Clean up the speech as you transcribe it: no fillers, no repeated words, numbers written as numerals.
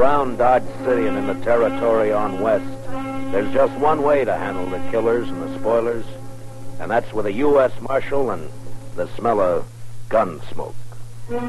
Around Dodge City and in the territory on west, there's just one way to handle the killers and the spoilers, and that's with a U.S. Marshal and the smell of gun smoke.